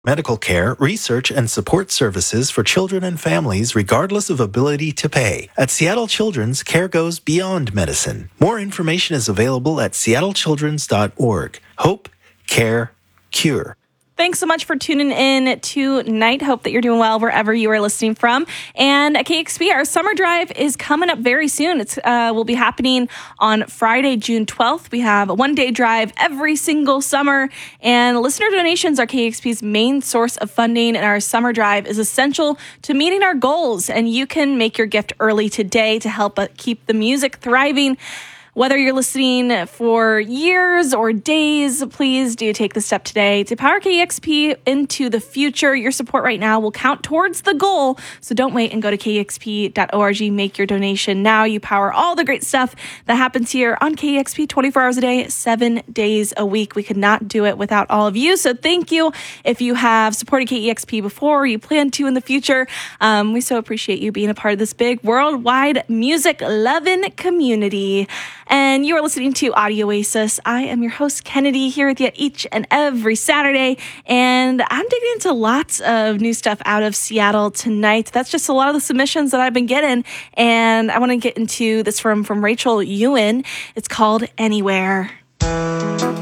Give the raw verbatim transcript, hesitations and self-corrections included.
medical care, research, and support services for children and families regardless of ability to pay. At Seattle Children's, care goes beyond medicine. More information is available at seattle childrens dot org. Hope, care, cure. Thanks so much for tuning in tonight. Hope that you're doing well wherever you are listening from. And at K X P, our summer drive is coming up very soon. It's uh, will be happening on Friday, June twelfth. We have a one-day drive every single summer. And listener donations are K X P's main source of funding. And our summer drive is essential to meeting our goals. And you can make your gift early today to help keep the music thriving. Whether you're listening for years or days, please do take the step today to power K X P into the future. Your support right now will count towards the goal, so don't wait and go to k x p dot org. Make your donation now. You power all the great stuff that happens here on K X P twenty-four hours a day, seven days a week. We could not do it without all of you, so thank you. If you have supported K E X P before, or you plan to in the future, um, we so appreciate you being a part of this big worldwide music-loving community. And you are listening to Audio Oasis. I am your host, Kennedy, here with you each and every Saturday. And I'm digging into lots of new stuff out of Seattle tonight. That's just a lot of the submissions that I've been getting. And I want to get into this from, from Rachel Ewan. It's called Anywhere.